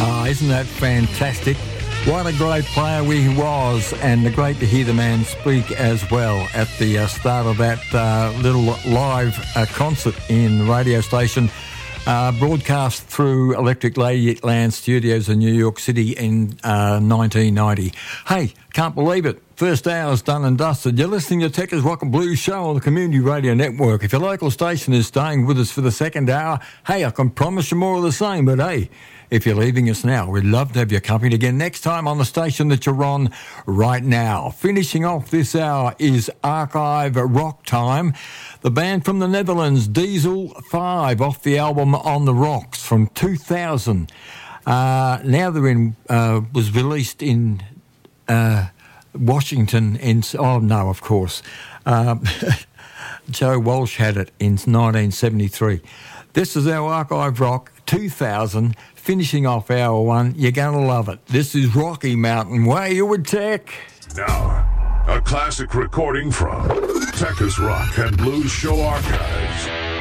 Isn't that fantastic? What a great player he was, and great to hear the man speak as well at the start of that little live concert in the radio station, broadcast through Electric Ladyland Studios in New York City in 1990. Hey, can't believe it. First hour's done and dusted. You're listening to Techers Rock and Blues Show on the Community Radio Network. If your local station is staying with us for the second hour, hey, I can promise you more of the same, but hey, if you're leaving us now, we'd love to have your company again next time on the station that you're on right now. Finishing off this hour is Archive Rock Time. The band from the Netherlands, Diesel 5, off the album On the Rocks from 2000. Now they're in, was released in Washington of course. Joe Walsh had it in 1973. This is our Archive Rock 2000. Finishing off hour one, you're going to love it. This is Rocky Mountain Way with Tech. Now, a classic recording from Techers Rock and Blues Show Archives.